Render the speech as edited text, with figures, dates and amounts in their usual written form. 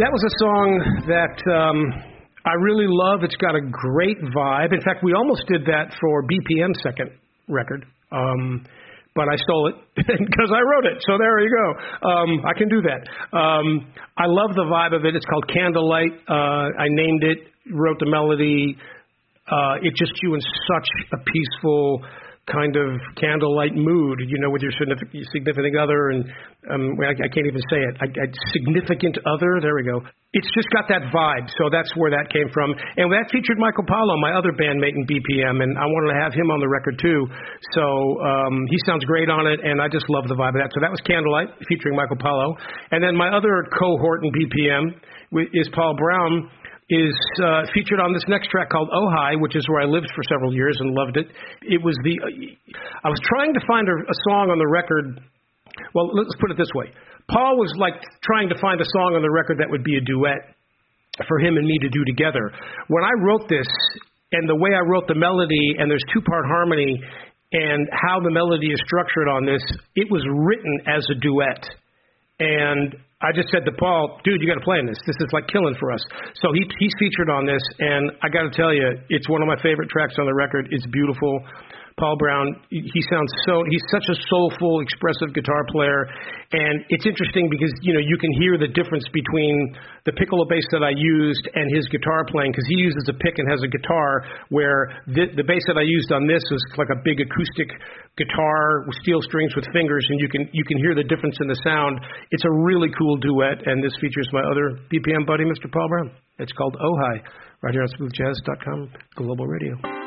That was a song that I really love. It's got a great vibe. In fact, we almost did that for BPM's second record, but I stole it because I wrote it. So there you go. I can do that. I love the vibe of it. It's called Candlelight. I named it, wrote the melody. It just you in such a peaceful kind of candlelight mood, with your significant other, and I can't even say it. Significant other, there we go. It's just got that vibe, so that's where that came from. And that featured Michael Paulo, my other bandmate in BPM, and I wanted to have him on the record too. So he sounds great on it, and I just love the vibe of that. So that was Candlelight, featuring Michael Paulo. And then my other cohort in BPM is Paul Brown, is featured on this next track called Oh Hi, which is where I lived for several years and loved it. I was trying to find a song on the record. Well, let's put it this way. Paul was like trying to find a song on the record that would be a duet for him and me to do together. When I wrote this, and the way I wrote the melody, and there's two-part harmony, and how the melody is structured on this, it was written as a duet. And I just said to Paul, dude, you got to play in this. This is like killing for us. So he's featured on this, and I got to tell you, it's one of my favorite tracks on the record. It's beautiful. Paul Brown, he's such a soulful, expressive guitar player, and it's interesting because, you can hear the difference between the piccolo bass that I used and his guitar playing, because he uses a pick and has a guitar, where the bass that I used on this was like a big acoustic guitar with steel strings with fingers, and you can hear the difference in the sound. It's a really cool duet, and this features my other BPM buddy, Mr. Paul Brown. It's called Oh Hi, right here on smoothjazz.com, Global Radio.